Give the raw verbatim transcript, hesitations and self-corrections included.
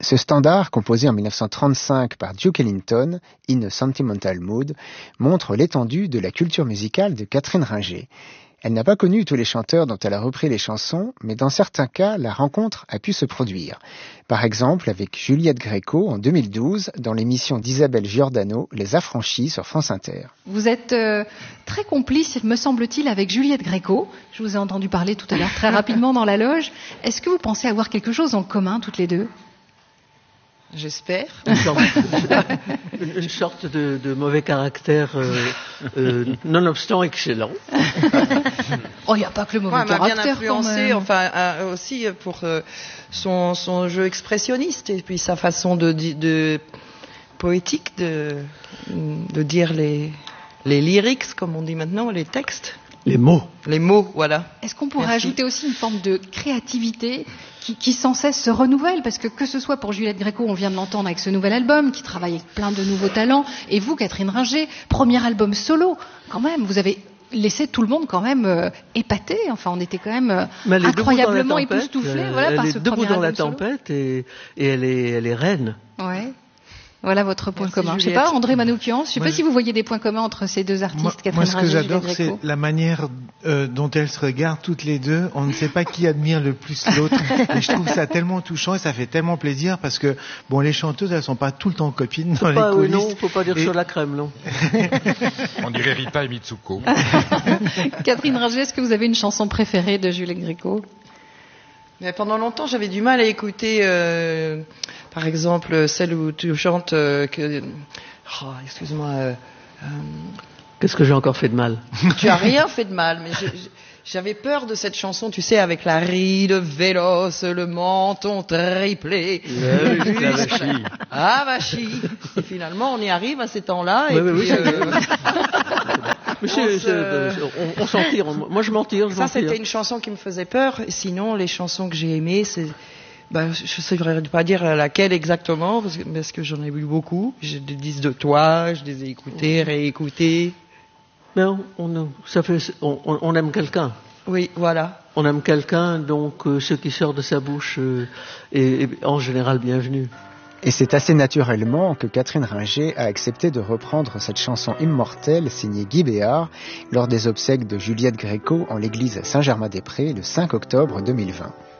Ce standard, composé en mille neuf cent trente-cinq par Duke Ellington, In a Sentimental Mood, montre l'étendue de la culture musicale de Catherine Ringer. Elle n'a pas connu tous les chanteurs dont elle a repris les chansons, mais dans certains cas, la rencontre a pu se produire. Par exemple, avec Juliette Gréco en deux mille douze, dans l'émission d'Isabelle Giordano, Les Affranchis sur France Inter. Vous êtes euh, très complice, me semble-t-il, avec Juliette Gréco. Je vous ai entendu parler tout à l'heure très rapidement dans la loge. Est-ce que vous pensez avoir quelque chose en commun, toutes les deux ? J'espère. Une sorte, une sorte de, de mauvais caractère, euh, euh, nonobstant excellent. Oh, il n'y a pas que le mauvais ouais, caractère. Elle m'a bien influencé, enfin, euh, aussi pour euh, son, son jeu expressionniste et puis sa façon de, de, de poétique de, de dire les, les lyrics, comme on dit maintenant, les textes. Les mots. Les mots, voilà. Est-ce qu'on pourrait Merci. ajouter aussi une forme de créativité qui, qui sans cesse se renouvelle ? Parce que que ce soit pour Juliette Gréco, on vient de l'entendre avec ce nouvel album, qui travaille avec plein de nouveaux talents, et vous, Catherine Ringer, premier album solo, quand même, vous avez laissé tout le monde quand même euh, épaté. Enfin, on était quand même euh, incroyablement époustouflés voilà, elle par est ce debout premier dans la album solo. tempête et, et elle est, elle est reine. Ouais. Voilà votre point Merci, commun. Je ne sais Juliette. pas, André Manoukian, je ne sais Moi, pas je... si vous voyez des points communs entre ces deux artistes, moi, Catherine moi, ce que Ringer et j'adore, Juliette c'est Gréco. la manière euh, dont elles se regardent toutes les deux. On ne sait pas qui admire le plus l'autre. Et je trouve ça tellement touchant et ça fait tellement plaisir parce que, bon, les chanteuses, elles sont pas tout le temps copines dans Pas, les coulisses. euh, non, faut pas dire et... sur la crème, non. On dirait Rita et Mitsuko. Catherine Ringer, est-ce que vous avez une chanson préférée de Juliette Gréco ? Mais pendant longtemps, j'avais du mal à écouter, euh, par exemple, celle où tu chantes euh, que... Oh, excuse-moi. Euh, euh, Qu'est-ce que j'ai encore fait de mal? Tu as rien fait de mal, mais je, je, j'avais peur de cette chanson, tu sais, avec la ride véloce, le menton triplé. Le, la vachie. Ah, vachie. Et finalement, on y arrive à ces temps-là. Et oui, puis, oui, euh, Monsieur, on, c'est, se... on, on s'en tire. Moi, je m'en tire. Je Ça, m'en tire. c'était une chanson qui me faisait peur. Sinon, les chansons que j'ai aimées, c'est... Ben, je ne saurais pas dire laquelle exactement, parce que, parce que j'en ai eu beaucoup. J'ai des disques de toi, je les ai écoutés, réécoutés. Mais on, on, ça fait, on, on aime quelqu'un. Oui, voilà. On aime quelqu'un, donc euh, ce qui sort de sa bouche euh, est, est en général bienvenu. Et c'est assez naturellement que Catherine Ringer a accepté de reprendre cette chanson immortelle signée Guy Béard lors des obsèques de Juliette Gréco en l'église Saint-Germain-des-Prés le cinq octobre deux mille vingt.